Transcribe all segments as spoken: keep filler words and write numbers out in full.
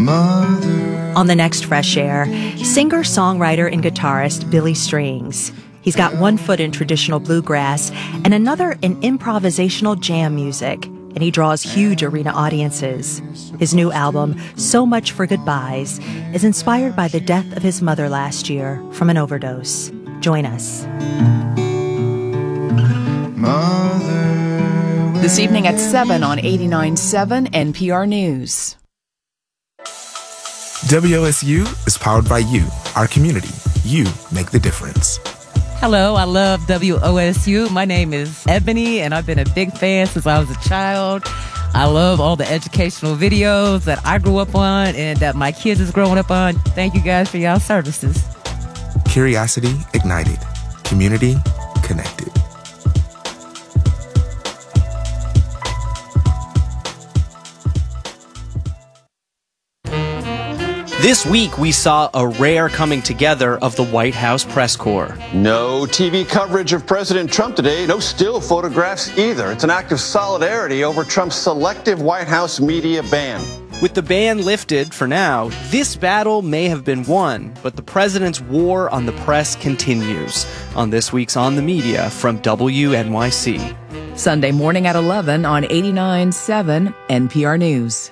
Mother. On the next Fresh Air, singer, songwriter, and guitarist Billy Strings. He's got one foot in traditional bluegrass and another in improvisational jam music, and he draws huge arena audiences. His new album, So Much for Goodbyes, is inspired by the death of his mother last year from an overdose. Join us. Mother. This evening at seven on eighty-nine point seven N P R News. W O S U is powered by you, our community. You make the difference. Hello, I love W O S U. My name is Ebony, and I've been a big fan since I was a child. I love all the educational videos that I grew up on and that my kids is growing up on. Thank you guys for y'all services. Curiosity ignited. Community connected. This week, we saw a rare coming together of the White House press corps. No T V coverage of President Trump today, no still photographs either. It's an act of solidarity over Trump's selective White House media ban. With the ban lifted for now, this battle may have been won, but the president's war on the press continues. On this week's On the Media from W N Y C. Sunday morning at eleven on eighty-nine point seven N P R News.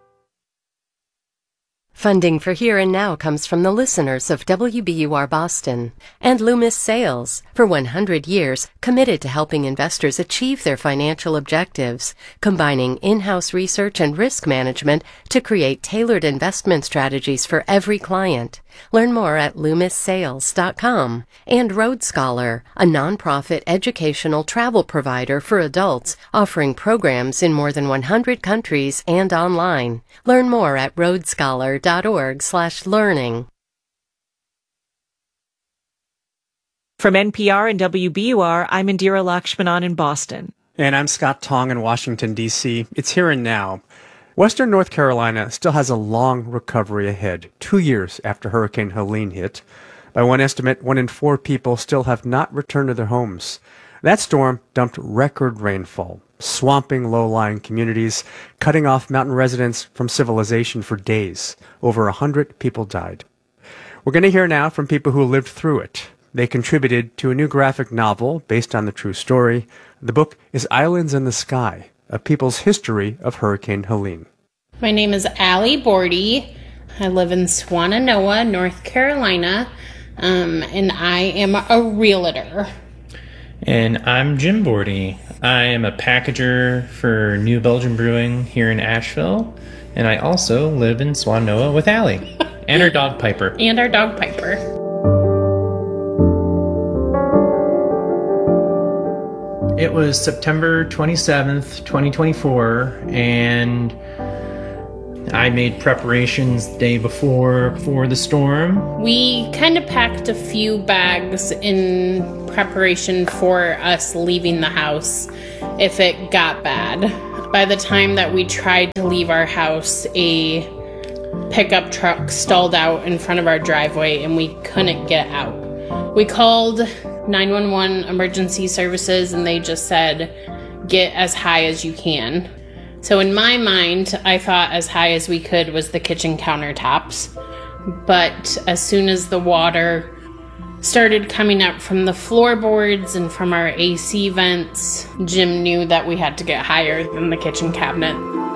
Funding for Here and Now comes from the listeners of W B U R Boston and Loomis Sales, for one hundred years committed to helping investors achieve their financial objectives, combining in-house research and risk management to create tailored investment strategies for every client. Learn more at loomis sales dot com. And Road Scholar, a nonprofit educational travel provider for adults offering programs in more than one hundred countries and online. Learn more at road scholar dot org slash learning. From N P R and W B U R, I'm Indira Lakshmanan in Boston. And I'm Scott Tong in Washington, D C It's Here and Now. Western North Carolina still has a long recovery ahead, two years after Hurricane Helene hit. By one estimate, one in four people still have not returned to their homes. That storm dumped record rainfall, swamping low-lying communities, cutting off mountain residents from civilization for days. Over a hundred people died. We're going to hear now from people who lived through it. They contributed to a new graphic novel based on the true story. The book is Islands in the Sky, a people's history of Hurricane Helene. My name is Allie Bordy. I live in Swannanoa, North Carolina, um, and I am a realtor. And I'm Jim Bordy. I am a packager for New Belgium Brewing here in Asheville, and I also live in Swannanoa with Allie and her dog Piper. And our dog Piper. It was September twenty-seventh, twenty twenty-four, and I made preparations the day before for the storm. We kind of packed a few bags in preparation for us leaving the house if it got bad. By the time that we tried to leave our house, a pickup truck stalled out in front of our driveway and we couldn't get out. We called nine one one emergency services and they just said, get as high as you can. So in my mind, I thought as high as we could was the kitchen countertops. But as soon as the water started coming up from the floorboards and from our A C vents, Jim knew that we had to get higher than the kitchen cabinet.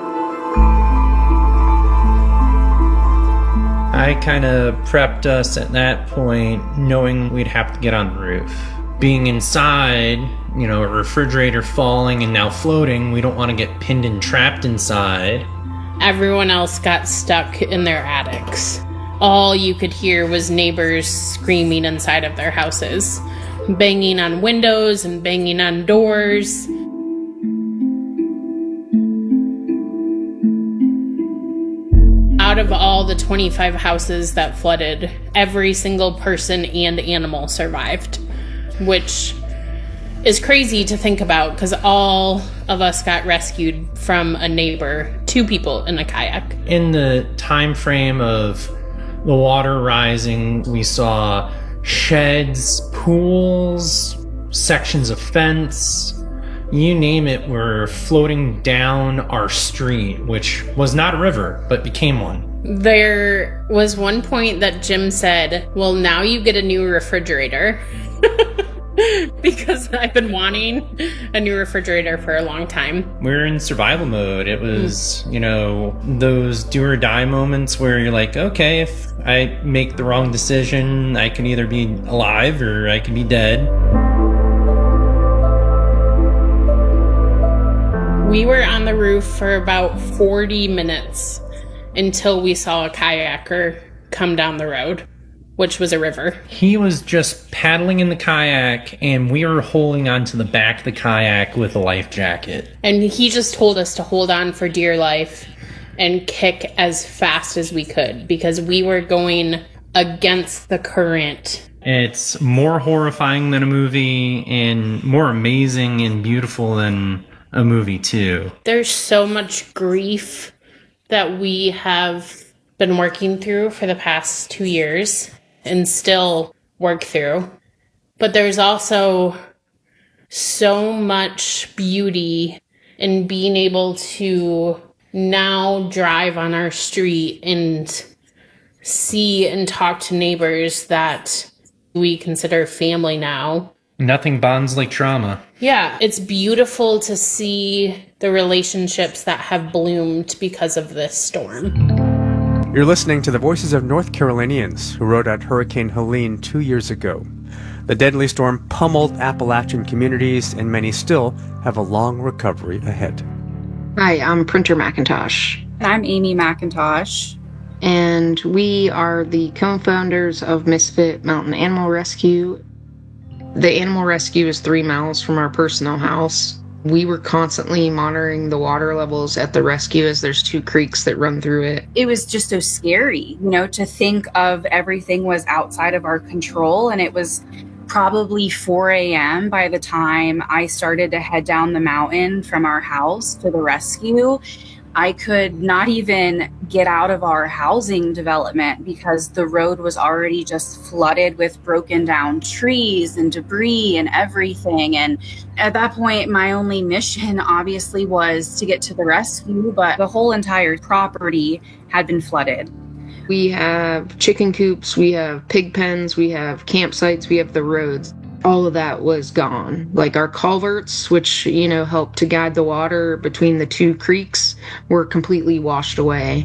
I kind of prepped us at that point, knowing we'd have to get on the roof. Being inside, you know, a refrigerator falling and now floating, we don't want to get pinned and trapped inside. Everyone else got stuck in their attics. All you could hear was neighbors screaming inside of their houses, banging on windows and banging on doors. Out of all the twenty-five houses that flooded, every single person and animal survived, which is crazy to think about because all of us got rescued from a neighbor, two people in a kayak. In the time frame of the water rising, we saw sheds, pools, sections of fence, you name it, were floating down our street, which was not a river, but became one. There was one point that Jim said, well, now you get a new refrigerator. Because I've been wanting a new refrigerator for a long time. We're in survival mode. It was, you know, those do or die moments where you're like, okay, if I make the wrong decision, I can either be alive or I can be dead. We were on the roof for about forty minutes until we saw a kayaker come down the road, which was a river. He was just paddling in the kayak, and we were holding onto the back of the kayak with a life jacket. And he just told us to hold on for dear life and kick as fast as we could because we were going against the current. It's more horrifying than a movie and more amazing and beautiful than a movie, too. There's so much grief that we have been working through for the past two years. And still work through. But there's also so much beauty in being able to now drive on our street and see and talk to neighbors that we consider family now. Nothing bonds like trauma. Yeah, it's beautiful to see the relationships that have bloomed because of this storm. You're listening to the voices of North Carolinians who rode out Hurricane Helene two years ago. The deadly storm pummeled Appalachian communities, and many still have a long recovery ahead. Hi, I'm Printer McIntosh. I'm Amy McIntosh. And we are the co-founders of Misfit Mountain Animal Rescue. The animal rescue is three miles from our personal house. We were constantly monitoring the water levels at the rescue as there's two creeks that run through it. It was just so scary, you know, to think of everything was outside of our control. And it was probably four a.m. by the time I started to head down the mountain from our house to the rescue. I could not even get out of our housing development because the road was already just flooded with broken down trees and debris and everything. And at that point, my only mission obviously was to get to the rescue, but the whole entire property had been flooded. We have chicken coops, we have pig pens, we have campsites, we have the roads. All of that was gone. Like our culverts, which, you know, helped to guide the water between the two creeks, were completely washed away.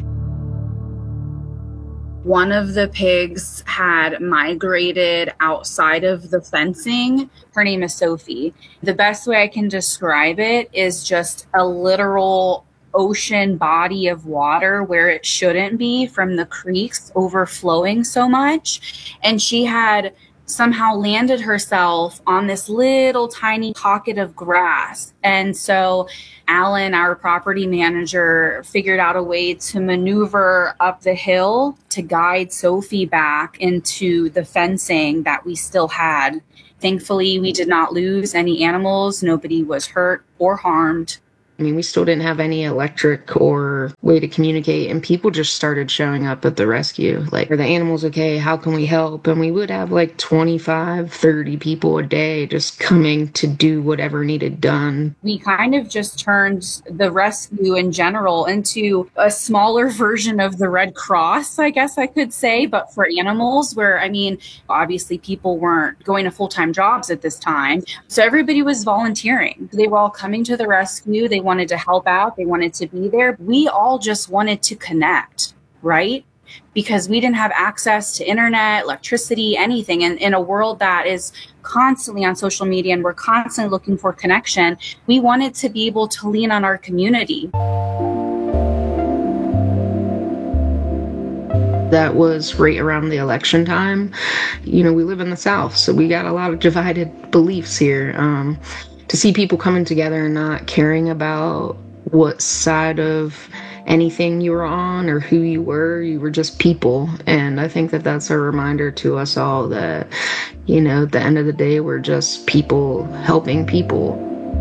One of the pigs had migrated outside of the fencing. Her name is Sophie. The best way I can describe it is just a literal ocean body of water where it shouldn't be from the creeks overflowing so much. And she had somehow landed herself on this little tiny pocket of grass. And so Alan, our property manager, figured out a way to maneuver up the hill to guide Sophie back into the fencing that we still had. Thankfully, we did not lose any animals. Nobody was hurt or harmed. I mean, we still didn't have any electric or way to communicate, and people just started showing up at the rescue. Like, are the animals okay? How can we help? And we would have like twenty-five, thirty people a day just coming to do whatever needed done. We kind of just turned the rescue in general into a smaller version of the Red Cross, I guess I could say, but for animals, where, I mean, obviously people weren't going to full-time jobs at this time. So everybody was volunteering. They were all coming to the rescue. They wanted to help out. They wanted to be there. We all just wanted to connect, right? Because we didn't have access to internet, electricity, anything. And in a world that is constantly on social media and we're constantly looking for connection, we wanted to be able to lean on our community. That was right around the election time. You know, we live in the South, so we got a lot of divided beliefs here. Um, to see people coming together and not caring about what side of anything you were on or who you were, you were just people. And I think that that's a reminder to us all that, you know, at the end of the day, we're just people helping people.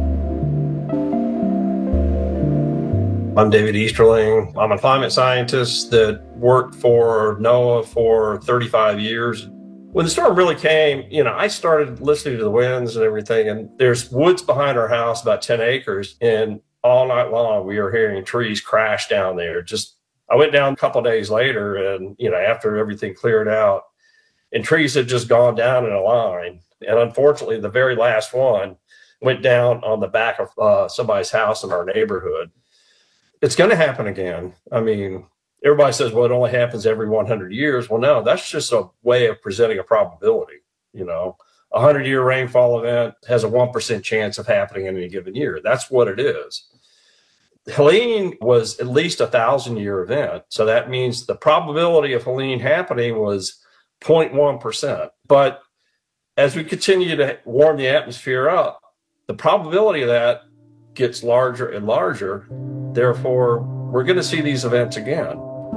I'm David Easterling. I'm a climate scientist that worked for NOAA for thirty-five years. When the storm really came, you know, I started listening to the winds and everything, and there's woods behind our house, about ten acres, and all night long we were hearing trees crash down there, just I went down a couple of days later, and, you know, after everything cleared out, and trees had just gone down in a line. And unfortunately, the very last one went down on the back of uh, somebody's house in our neighborhood. It's going to happen again. I mean, everybody says, well, it only happens every one hundred years. Well, no, that's just a way of presenting a probability. You know, a hundred-year rainfall event has a one percent chance of happening in any given year. That's what it is. Helene was at least a thousand-year event. So that means the probability of Helene happening was zero point one percent. But as we continue to warm the atmosphere up, the probability of that gets larger and larger. Therefore, we're going to see these events again.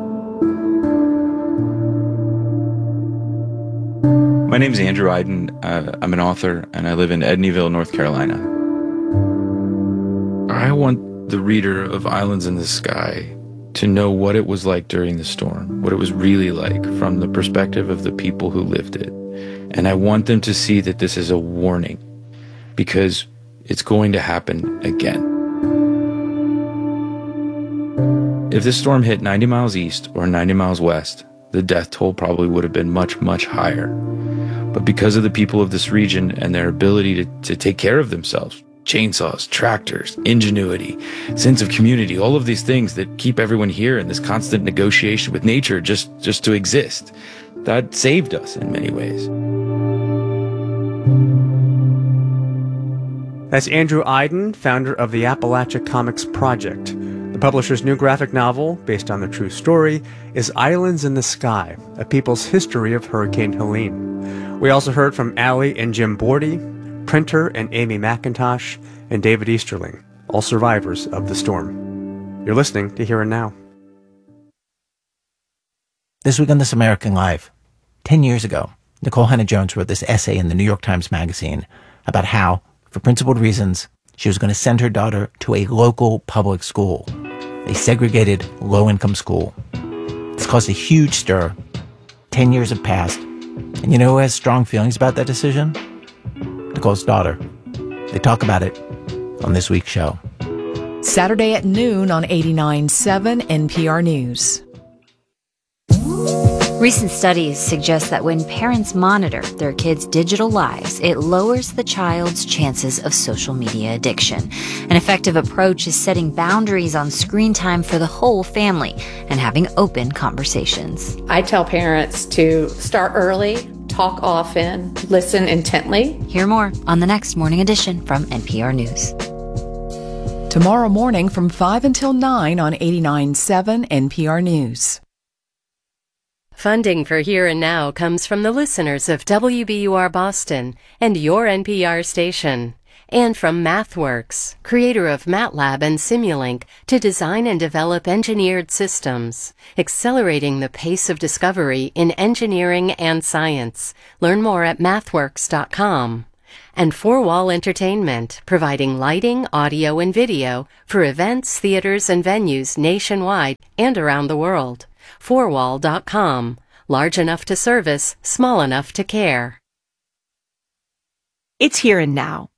My name is Andrew Iden. Uh, I'm an author, and I live in Edneyville, North Carolina. I want the reader of Islands in the Sky to know what it was like during the storm, what it was really like from the perspective of the people who lived it. And I want them to see that this is a warning, because it's going to happen again. If this storm hit ninety miles east or ninety miles west, the death toll probably would have been much, much higher. But because of the people of this region and their ability to, to take care of themselves, chainsaws, tractors, ingenuity, sense of community, all of these things that keep everyone here in this constant negotiation with nature just, just to exist, that saved us in many ways. That's Andrew Iden, founder of the Appalachia Comics Project. The publisher's new graphic novel, based on the true story, is Islands in the Sky, a people's history of Hurricane Helene. We also heard from Allie and Jim Bordy, Printer and Amy McIntosh, and David Easterling, all survivors of the storm. You're listening to Here and Now. This week on This American Life, ten years ago, Nicole Hannah-Jones wrote this essay in the New York Times Magazine about how, for principled reasons, she was going to send her daughter to a local public school, a segregated, low-income school. This caused a huge stir. Ten years have passed. And you know who has strong feelings about that decision? Nicole's daughter. They talk about it on this week's show. Saturday at noon on eighty-nine point seven N P R News. Recent studies suggest that when parents monitor their kids' digital lives, it lowers the child's chances of social media addiction. An effective approach is setting boundaries on screen time for the whole family and having open conversations. I tell parents to start early, talk often, listen intently. Hear more on the next Morning Edition from N P R News. Tomorrow morning from five until nine on eighty-nine point seven N P R News. Funding for Here and Now comes from the listeners of W B U R Boston and your N P R station, and from MathWorks, creator of MATLAB and Simulink, to design and develop engineered systems, accelerating the pace of discovery in engineering and science. Learn more at mathworks dot com. And Four Wall Entertainment, providing lighting, audio, and video for events, theaters, and venues nationwide and around the world. four wall dot com. Large enough to service, small enough to care. It's Here and Now